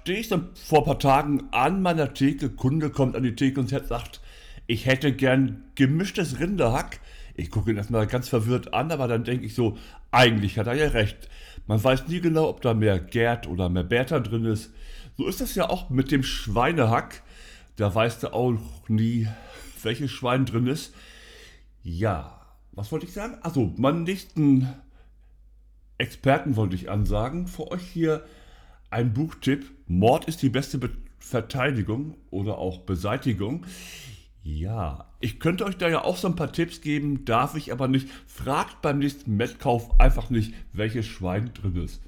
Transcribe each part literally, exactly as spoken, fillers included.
stehe ich dann vor ein paar Tagen an meiner Theke, Kunde kommt an die Theke und sagt, ich hätte gern gemischtes Rinderhack. Ich gucke ihn erstmal ganz verwirrt an, aber dann denke ich so, eigentlich hat er ja recht. Man weiß nie genau, ob da mehr Gerd oder mehr Bertha drin ist. So ist das ja auch mit dem Schweinehack. Da weißt du auch nie, welches Schwein drin ist. Ja, was wollte ich sagen? Also, meinen nächsten Experten wollte ich ansagen. Für euch hier ein Buchtipp. Mord ist die beste Be- Verteidigung oder auch Beseitigung. Ja, ich könnte euch da ja auch so ein paar Tipps geben, darf ich aber nicht. Fragt beim nächsten Mettkauf einfach nicht, welches Schwein drin ist.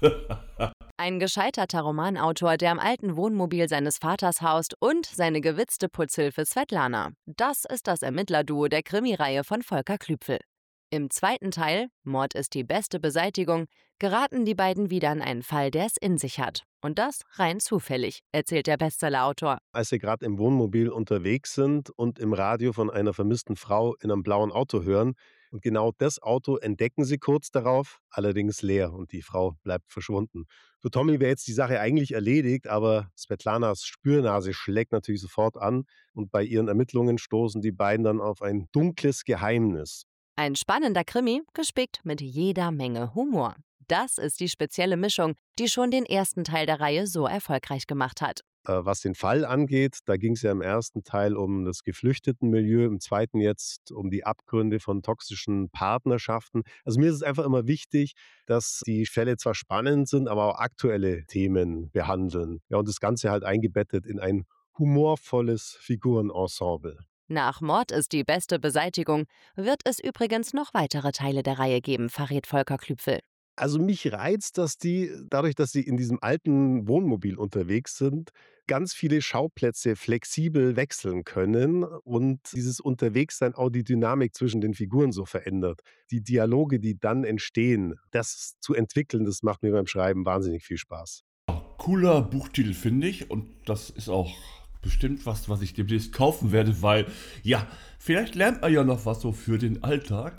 Ein gescheiterter Romanautor, der im alten Wohnmobil seines Vaters haust und seine gewitzte Putzhilfe Svetlana. Das ist das Ermittlerduo der Krimireihe von Volker Klüpfel. Im zweiten Teil, Mord ist die beste Beseitigung, geraten die beiden wieder in einen Fall, der es in sich hat. Und das rein zufällig, erzählt der Bestsellerautor. Als sie gerade im Wohnmobil unterwegs sind und im Radio von einer vermissten Frau in einem blauen Auto hören. Und genau das Auto entdecken sie kurz darauf, allerdings leer und die Frau bleibt verschwunden. Für Tommy wäre jetzt die Sache eigentlich erledigt, aber Svetlanas Spürnase schlägt natürlich sofort an und bei ihren Ermittlungen stoßen die beiden dann auf ein dunkles Geheimnis. Ein spannender Krimi, gespickt mit jeder Menge Humor. Das ist die spezielle Mischung, die schon den ersten Teil der Reihe so erfolgreich gemacht hat. Äh, Was den Fall angeht, da ging es ja im ersten Teil um das Geflüchtetenmilieu, im zweiten jetzt um die Abgründe von toxischen Partnerschaften. Also mir ist es einfach immer wichtig, dass die Fälle zwar spannend sind, aber auch aktuelle Themen behandeln. Ja, und das Ganze halt eingebettet in ein humorvolles Figurenensemble. Nach Mord ist die beste Beseitigung wird es übrigens noch weitere Teile der Reihe geben, verrät Volker Klüpfel. Also mich reizt, dass die, dadurch, dass sie in diesem alten Wohnmobil unterwegs sind, ganz viele Schauplätze flexibel wechseln können und dieses Unterwegssein auch die Dynamik zwischen den Figuren so verändert. Die Dialoge, die dann entstehen, das zu entwickeln, das macht mir beim Schreiben wahnsinnig viel Spaß. Cooler Buchtitel, finde ich. Und das ist auch bestimmt was, was ich demnächst kaufen werde, weil, ja, vielleicht lernt man ja noch was so für den Alltag.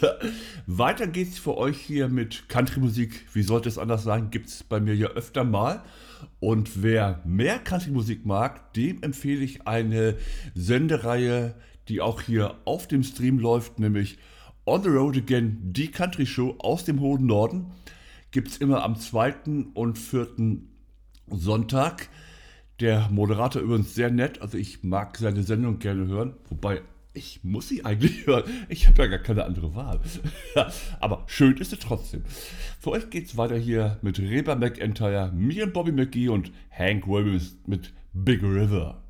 Weiter geht's für euch hier mit Country-Musik. Wie sollte es anders sein? Gibt's bei mir ja öfter mal. Und wer mehr Country-Musik mag, dem empfehle ich eine Sendereihe, die auch hier auf dem Stream läuft, nämlich On the Road Again, die Country-Show aus dem hohen Norden. Gibt's immer am zweiten und vierten Sonntag. Der Moderator übrigens sehr nett, also ich mag seine Sendung gerne hören, wobei ich muss sie eigentlich hören, ich habe ja gar keine andere Wahl. Aber schön ist es trotzdem. Für euch geht's weiter hier mit Reba McEntire, mir und Bobby McGee und Hank Williams mit Big River.